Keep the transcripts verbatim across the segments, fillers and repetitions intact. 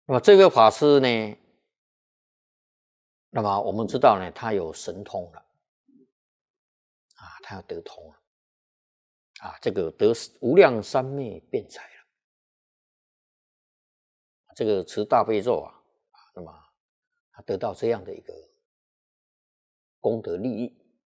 那么这个法师呢，那么我们知道呢，他有神通了啊，他要得通了啊，这个得无量三昧辩才了。这个持大悲咒啊，那么他得到这样的一个功德利益。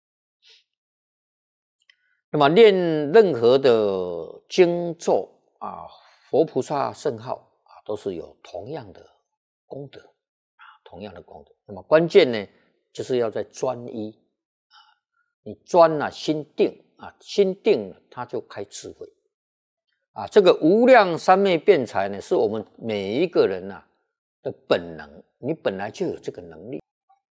那么念任何的经咒啊，佛菩萨圣号啊，都是有同样的功德啊，同样的功德。那么关键呢，就是要在专一啊，你专啊，心定啊，心定了，他就开智慧啊。这个无量三昧辩才呢，是我们每一个人啊的本能，你本来就有这个能力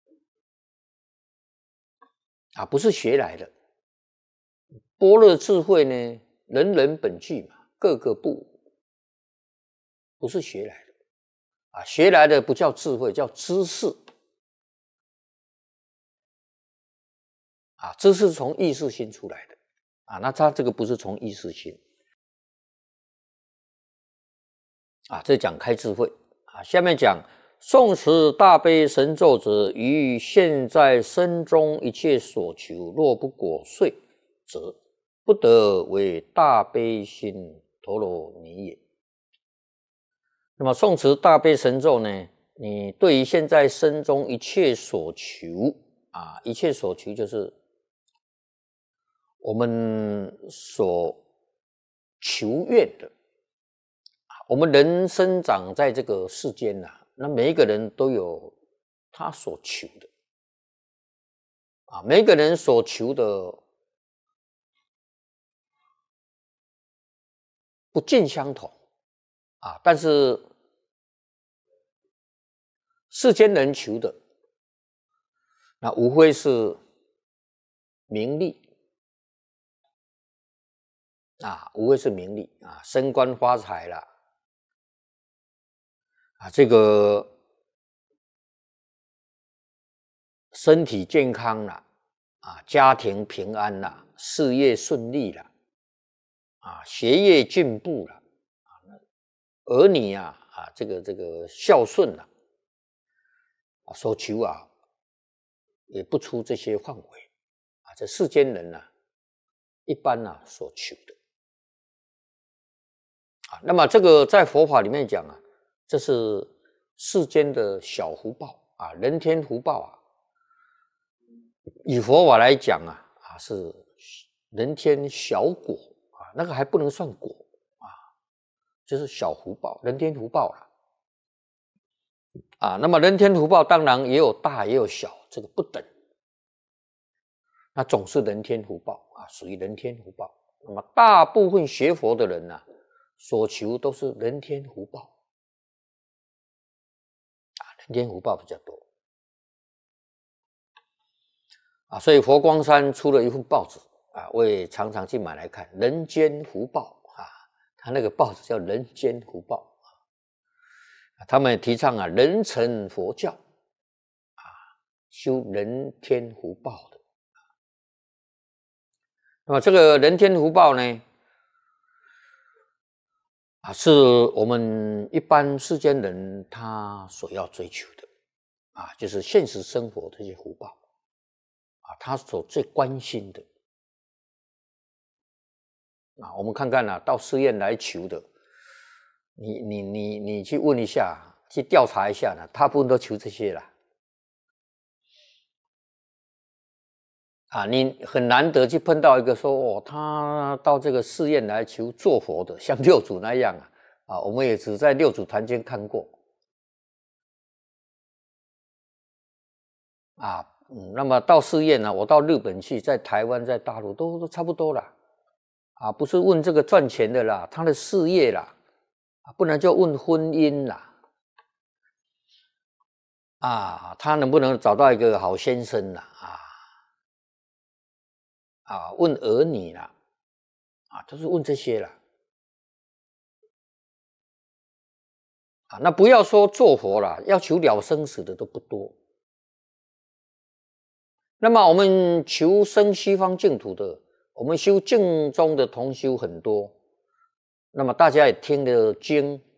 啊，不是学来的。般若智慧呢，人人本具嘛，个个不无，不是学来的啊。学来的不叫智慧，叫知识啊。知识从意识心出来的啊，那他这个不是从意识心啊。这讲开智慧啊。下面讲诵持大悲神咒者，于现在身中一切所求，若不果遂，则不得为大悲心陀罗尼也。那么诵持大悲神咒呢，你对于现在身中一切所求啊，一切所求就是我们所求愿的。我们人生长在这个世间啊，那每一个人都有他所求的啊，每一个人所求的不尽相同啊，但是世间人求的，那无非是名利啊，无非是名利啊，升官发财啦，啊，这个身体健康啦，啊，家庭平安啦，事业顺利啦，啊，学业进步啦，啊，儿女啊，啊，这个这个孝顺啦，啊，所求啊，也不出这些范围啊，这世间人啊，一般啊所求的啊，那么这个在佛法里面讲啊，这是世间的小福报啊，人天福报啊。以佛法来讲啊，啊是人天小果啊，那个还不能算果啊，就是小福报，人天福报了啊。那么人天福报当然也有大也有小，这个不等。那总是人天福报啊，属于人天福报。那么大部分学佛的人呢、啊，所求都是人天福报啊，人天福报比较多。啊，所以佛光山出了一份报纸啊，我也常常去买来看，《人间福报》啊，他那个报纸叫《人间福报》啊，他们提倡啊人成佛教啊，修人天福报的。那么这个人天福报呢，啊，是我们一般世间人他所要追求的啊，就是现实生活这些福报。啊，他所最关心的啊，我们看看啊，到寺院来求的，你你你你去问一下，去调查一下呢，大部分都求这些啦。啊，你很难得去碰到一个说哦，他到这个寺院来求做佛的，像六祖那样啊，啊，我们也只在六祖坛经看过啊。嗯，那么到寺院呢，我到日本去，在台湾，在大陆都都差不多啦，啊，不是问这个赚钱的啦，他的事业啦，啊，不然就问婚姻啦，啊，他能不能找到一个好先生啦，啊，啊，问儿女啦，啊，都是问这些啦，啊，那不要说做佛啦，要求了生死的都不多。那么我们求生西方净土的，我们修净宗的同修很多，那么大家也听的经